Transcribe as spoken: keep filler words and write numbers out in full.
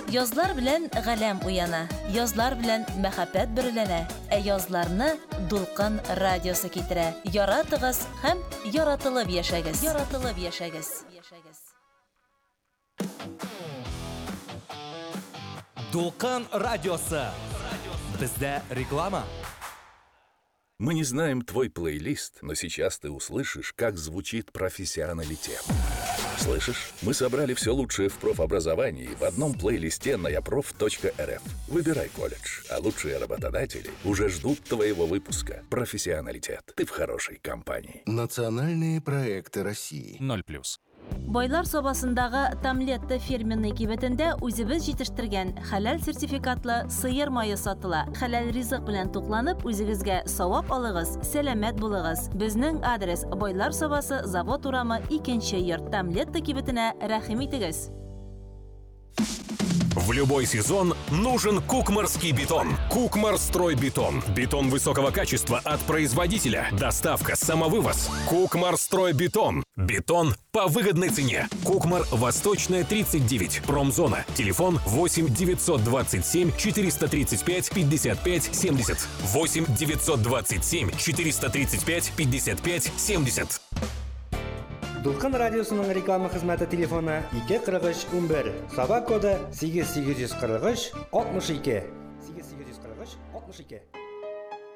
Язлар белән галәм уяна, язлар белән мәхәббәт берләнә, ә язларны Дулкын радиосы китерә. Яратыгыз һәм яратылып яшәгез. Яратылып яшәгез. Дулкын радиосы. Бездә реклама. Мы не знаем твой плейлист, но сейчас ты услышишь, как звучит профессионалитет. Слышишь? Мы собрали все лучшее в профобразовании в одном плейлисте на япроф точка эр эф. Выбирай колледж, а лучшие работодатели уже ждут твоего выпуска. Профессионалитет. Ты в хорошей компании. Национальные проекты России. ноль плюс. Байлар собасындагы Тамлетта фирменный кибетендә үзебез җитештергән хәләл сертификатлы сыер майы сатыла. Хәләл ризык белән тукланып, үзегезгә савап алыгыз, сәламәт булыгыз. Безнең адрес Байлар собасы, завод урамы, икенче йорт. Тамлетта кибетенә рәхим итегез. В любой сезон нужен Кукмарский бетон. Кукмар Стройбетон. Бетон высокого качества от производителя. Доставка, самовывоз. Кукмар Стройбетон. Бетон по выгодной цене. Кукмар, Восточная, тридцать девять. Промзона. Телефон восемь девятьсот двадцать семь четыреста тридцать пять пятьдесят пять семьдесят. восемь девятьсот двадцать семь четыреста тридцать пять пятьдесят пять семьдесят. Дулкын радиосының реклама хезмәте телефоны ике кырык өч ун бер. Саба коды сигез сигез кырык өч алтмыш ике. сигез сигез кырык өч алтмыш ике.